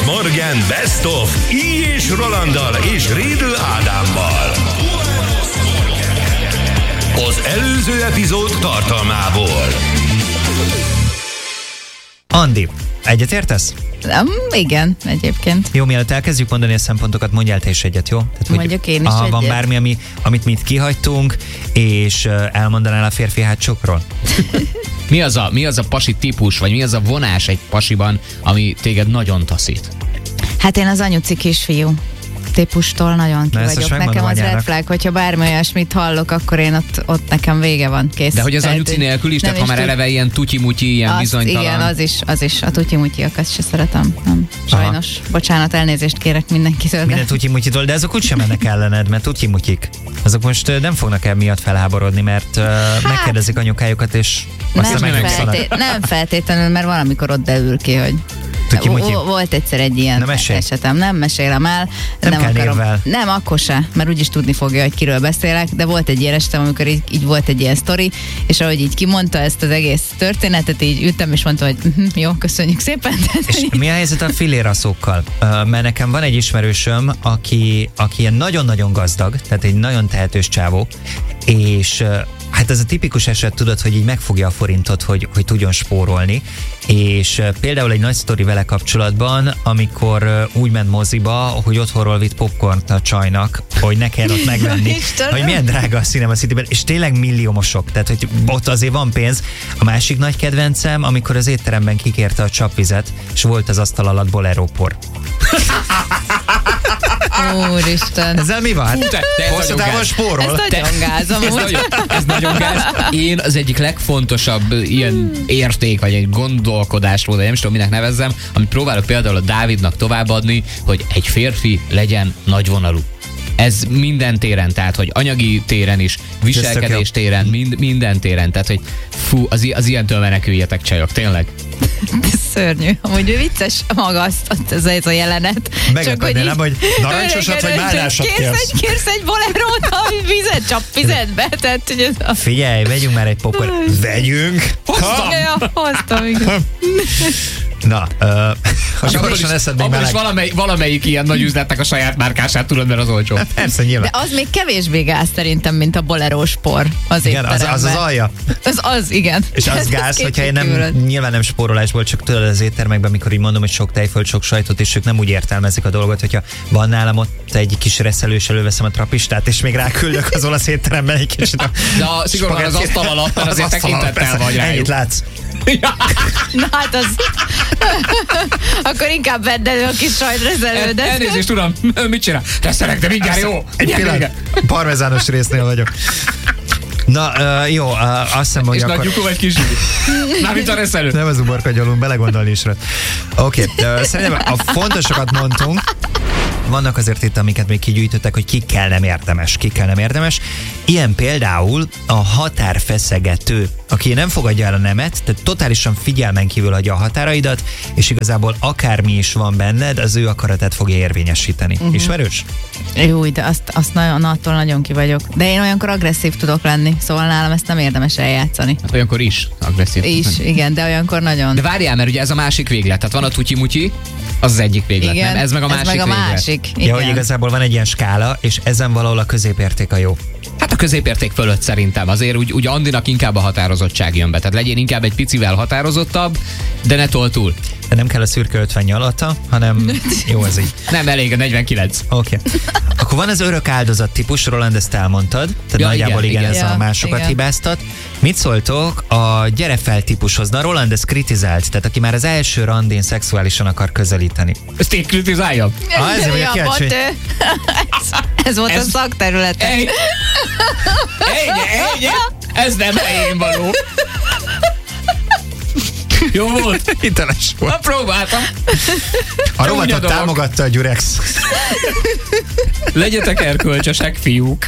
Morgan Best of I. és Rolanddal és Rédl Ádámmal. Az előző epizód tartalmából. Andi, egyetértesz? Igen, egyébként. Jó, mielőtt elkezdjük mondani a szempontokat, mondjál te is egyet, jó? Tehát, mondjuk én is egyet. Van bármi, amit mi itt kihagytunk, és elmondanál a férfi hátsókról? Mi az a pasi típus, vagy mi az a vonás egy pasiban, ami téged nagyon taszít? Hát én az anyuci kisfiú típustól nagyon ki vagyok. Nekem az red flag, hogyha bármi olyasmit hallok, akkor én ott nekem vége van, kész. De hogy az anyuci nélkül is, tehát ha már eleve ilyen tutyi-mutyi, ilyen bizonytalan. Igen, az is. A tutyi-mutyiakat se szeretem. Nem, sajnos. Aha. Bocsánat, elnézést kérek mindenkitől. Minden tutyi-mutyitól, de azok úgysem mennek ellened, mert tutyi-mutyik. Azok most nem fognak el miatt felháborodni, mert megkérdezik anyukájukat, és aztán nem feltétlenül, mert valamikor ott beül ki, hogy volt egyszer egy ilyen esetem. Nem mesélem el. Nem kell névvel. Nem, akkor se, mert úgyis tudni fogja, hogy kiről beszélek, de volt egy ilyen esetem, amikor így volt egy ilyen sztori, és ahogy így kimondta ezt az egész történetet, így ültem, és mondtam, hogy jó, köszönjük szépen. És mi a helyzet a filéraszókkal? Mert nekem van egy ismerősöm, aki ilyen nagyon-nagyon gazdag, tehát egy nagyon tehetős csávó, és hát ez a tipikus eset, tudod, hogy így megfogja a forintot, hogy tudjon spórolni, és például egy nagy sztori vele kapcsolatban, amikor úgy ment moziba, hogy otthonról vitt popcornt a csajnak, hogy ne kelljen ott megvenni, hogy milyen drága a Cinema Cityben, és tényleg milliómosok, tehát hogy ott azért van pénz. A másik nagy kedvencem, amikor az étteremben kikérte a csapvizet, és volt az asztal alatt Bolero por. Úristen. Ezzel mi van? Hosszú távon spórol. Ez nagyon gáz amúgy. Ez nagyon gáz. Én az egyik legfontosabb ilyen érték, vagy egy gondolkodásról, de nem is tudom, minek nevezzem, amit próbálok például a Dávidnak továbbadni, hogy egy férfi legyen nagyvonalú. Ez minden téren, tehát, hogy anyagi téren is, viselkedés téren, minden téren, tehát, hogy fú, az ilyentől meneküljetek, csajok, tényleg. Ez szörnyű. Amúgy vicces maga ez a jelenet. Megakadni, nem, hogy narancsosat vagy málásat kérsz. Kérsz egy bolerót, ami vizet be. Tehát, hogy ez Figyelj, vegyünk már egy popcorn. Vegyünk! Hoztam, igen. Na, ha gyorsan eszed még meleg. Valamelyik ilyen nagy üzletnek a saját márkását tudod, mert az olcsó. Persze, nyilván. De az még kevésbé gáz szerintem, mint a Bolero por az igen, az alja. Az, igen. És az gáz, hogyha én nyilván nem spórolásból, csak tudod az éttermekben, mikor így mondom, hogy sok tejföld, sok sajtot, és ők nem úgy értelmezik a dolgot, hogyha van nálam ott egy kis reszelős, előveszem a trapistát, és még ráküldök az olasz étteremben egy kicsit. De szigorúan az asztal alatt, mert azért tekintettel vagy rájuk. Ennyit látsz. Na hát az... Akkor inkább vedd elő a kis sajtreszelődet. Elnézést, uram, mit csinál? Reszelek, de mindjárt jó. Egy pillanat, parmezános résznél vagyok. Na, jó, azt hiszem, hogy és akkor... nagy lyukú vagy kis lyukú? Mármint a reszelő. Nem az uborkagyalunk, belegondolni is rá. Oké, szerintem a fontosokat mondtunk. Vannak azért itt, amiket még kigyűjtöttek, hogy kikkel nem érdemes. Ilyen például a határfeszegető, aki nem fogadja el a nemet, tehát totálisan figyelmen kívül hagyja a határaidat, és igazából akármi is van benned, az ő akaratát fogja érvényesíteni. Ismerős? Jó, de azt attól nagyon ki vagyok. De én olyankor agresszív tudok lenni, szóval nálam ezt nem érdemes eljátszani. Hát olyankor is agresszív. Igen, de olyankor nagyon. De várjál, mert ugye ez a másik véglet. Tehát van a tutyi-mutyi, az meg véglet, igen, nem? Ez meg a másik véglet. Ja, hogy igazából van egy ilyen skála, és ezen valahol a középérték a jó. Hát a középérték fölött szerintem. Azért úgy Andinak inkább a határozottság jön be. Tehát legyen inkább egy picivel határozottabb, de ne tol túl. De nem kell a szürke 50 nyalata, hanem jó az így. Nem elég a 49. Oké. Akkor van az örök áldozat típus, Roland, ezt elmondtad. Tehát ja, nagyjából igen, ez a másokat hibáztat. Mit szóltok a gyere fel típushoz? Na, Roland ezt kritizált, tehát aki már az első randin szexuálisan akar közelíteni. Ezt én kritizáljam? Ez volt a szakterülete. Ennyi. Ez nem helyén való. Jó volt? Hiteles volt. Na, próbáltam. A rovatot támogatta a Gyurex. Legyetek erkölcsösek, fiúk.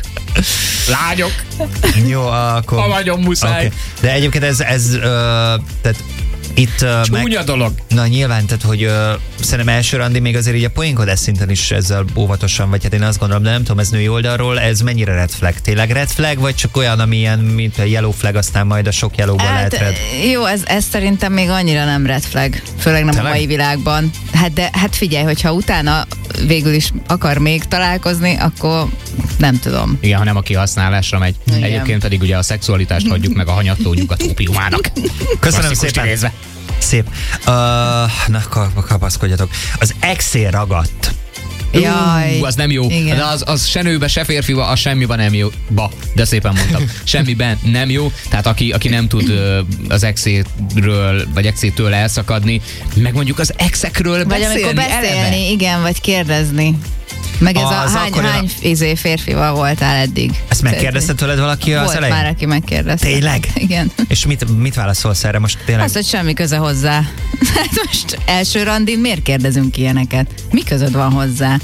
Lányok. Jó, akkor... Ha nagyon muszáj. Okay. De egyébként tehát Itt Csúnya dolog. Na nyilván, tehát hogy szerintem első randi még azért így a poénkodás szinten is ezzel óvatosan, vagy hát én azt gondolom, de nem tudom, ez női oldalról, ez mennyire red flag? Tényleg red flag, vagy csak olyan, ami ilyen, mint a yellow flag, aztán majd a sok yellowból lehet red? Jó, ez szerintem még annyira nem red flag, főleg nem Tényleg? a mai világban. Hát figyelj, hogyha utána végül is akar még találkozni, akkor nem tudom. Igen, ha nem a kihasználásra megy. Igen. Egyébként pedig ugye a szexualitást hagyjuk meg a hanyatló nyugat ópiumának. Köszönöm Klasszikus szépen. idézve. Szép. Na, kapaszkodjatok. Az exé ragadt. Jaj. Az nem jó. Igen. De az se nőbe, se férfiba, az semmiben nem jó. De szépen mondtam. Semmiben nem jó. Tehát aki nem tud az exéről, vagy exétől elszakadni, meg mondjuk az exekről Vagy beszélni. amikor beszélni, eleve. igen, vagy kérdezni. Meg ez Az akkor hány férfival voltál eddig? Ezt megkérdezte tőled valaki az Volt elején? már, aki megkérdezte. Tényleg? Igen. És mit válaszolsz erre most tényleg? Azt, hogy semmi köze hozzá. Hát most első randin miért kérdezünk ilyeneket? Mi közöd van hozzá?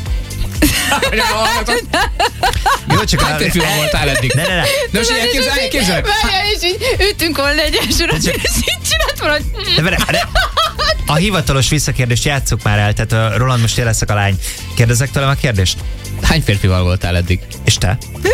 Jó, csak Hány férfival voltál eddig? Ne. De most így elképzelek. Várjál, és így ütünk volna egy első randin, és így csinált volna, De a hivatalos visszakérdést játsszuk már el, tehát Roland, most én leszek a lány. Kérdezek tőlem a kérdést? Hány férfival voltál eddig? És te?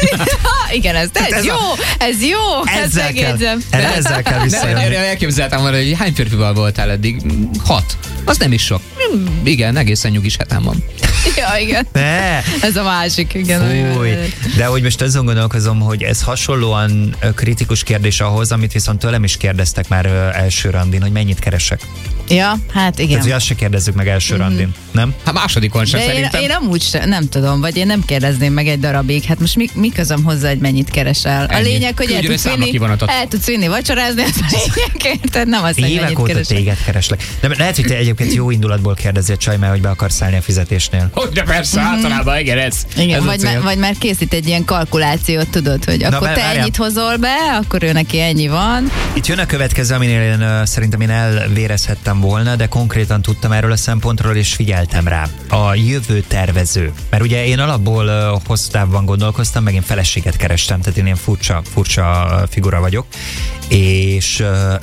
igen, ez ez jó, ez jó, ezt megjegyzem. Ezzel kell visszajönni. Elképzeltem volna, hogy hány férfival voltál eddig? 6. Az nem is sok. Igen, egészen nyugis hetem van. Ja, igen. Ne. Ez a másik, igen. Fúj. De hogy most azon gondolkozom, hogy ez hasonlóan kritikus kérdés ahhoz, amit viszont tőlem is kérdeztek már első randin, hogy mennyit keresek. Ja, hát igen. Tehát, hogy azt se kérdezzük meg első randin, nem? Hát másodikon sem De szerintem. én amúgy sem, nem tudom, vagy én nem kérdezném meg egy darabig. Hát most mi közöm hozzá, hogy mennyit keresel? A Ennyi. lényeg, hogy Küldjön egy számlakivonatot. el tudsz vinni vacsorázni, ez a lényeg, érted? Nem azt, hogy Évek mennyit óta keresel. téged kereslek. De lehet, hogy te egyébként jó indulatból kérdezi a csaj, mert hogy be akarsz állni a fizetésnél. Hogy de persze, általában igen, ez. Igen, ez a vagy, cél. vagy már készít egy ilyen kalkulációt, tudod, hogy akkor te várjál. ennyit hozol be, akkor ő neki ennyi van. Itt jön a következő, aminél én szerintem én elvérezhettem volna, de konkrétan tudtam erről a szempontról, és figyeltem rá. A jövő tervező. Mert ugye én alapból hosszú távban gondolkoztam, meg én feleséget kerestem, tehát én ilyen furcsa figura vagyok, és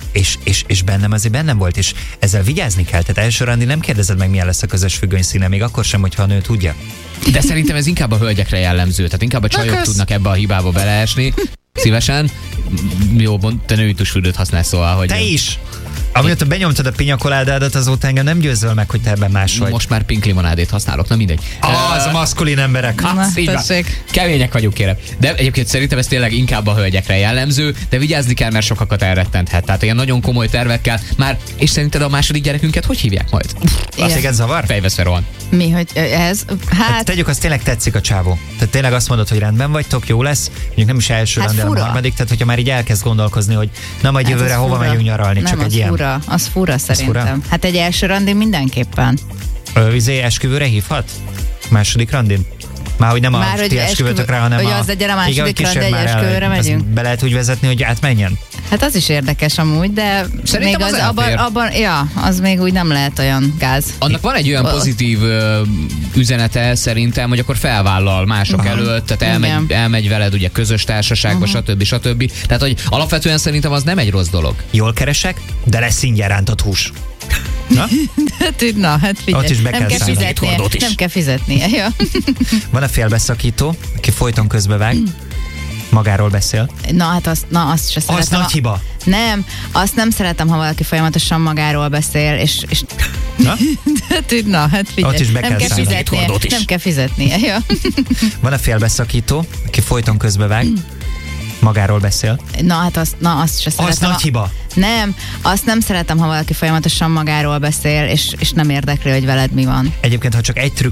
bennem azért bennem volt, és ezzel vigyázni kell. Tehát első randi nem kérdezed meg, milyen lesz a közös függöny színe, még akkor sem, hogyha a nő tudja. De szerintem ez inkább a hölgyekre jellemző, tehát inkább a csajok kösz. tudnak ebbe a hibába beleesni. Szívesen. Jó, te női tusfürdőt használsz, szóval, hogy... Te is! Amióta benyomtad a pinyakoládádat, azóta engem nem győzöl meg, hogy te ebben más vagy. Most már pink limonádét használok, na mindegy. Az a maszkulin emberek. Na, Így van. tessék. Kemények vagyunk, kérem. De egyébként szerintem ez tényleg inkább a hölgyekre jellemző, de vigyázni kell, mert sokakat elrettenthet. Tehát ilyen nagyon komoly tervekkel már, és szerinted a második gyerekünket hogy hívják majd? Azt igen, zavar? Fejveszve rohan. Mi, hogy ez? Hát Hát, tegyük, azt tényleg tetszik a csávó. Tehát tényleg azt mondod, hogy rendben vagytok, jó lesz, mondjuk nem is első Hát randi, hanem fura. harmadik, tehát hogyha már így elkezd gondolkozni, hogy na majd hát jövőre az hova fura. megyünk nyaralni, Nem, csak az egy ilyen fura, az fura szerintem. fura? Hát egy első randi mindenképpen. esküvőre hívhat? Második randin? Már hogy nem Már, a hogy ti esküvőtökre, hanem hogy a... az legyen a második igen, hogy randi, kísérj egy már el, esküvőre ezt megyünk? Be lehet úgy vezetni, hogy átmenjen? Hát az is érdekes amúgy, de Szerintem még az abban, elfér. ja, az még úgy nem lehet olyan gáz. Annak van egy olyan pozitív üzenete szerintem, hogy akkor felvállal mások előtt, tehát Igen. elmegy veled ugye közös társaságba, stb. Tehát, hogy alapvetően szerintem az nem egy rossz dolog. Jól keresek, de lesz ingyen rántott hús. Na? Na, hát figyelj, Ott is be nem kell kell szállni. fizetnie. Kordót is. Nem kell fizetnie, ja. Van a félbeszakító, aki folyton közbevág, magáról beszél. Azt se szeretem. Az nagy hiba. Nem, azt nem szeretem, ha valaki folyamatosan magáról beszél, és Na? na, hát figyelj, Ott is be nem kell kell szállni. fizetnie. Kordót is. Nem kell fizetnie, ja. Van a félbeszakító, aki folyton közbevág, magáról beszél. Azt se szeretem. Az nagy hiba. Nem, azt nem szeretem, ha valaki folyamatosan magáról beszél, és nem érdekli, hogy veled mi van. Egyébként, ha csak egy trükk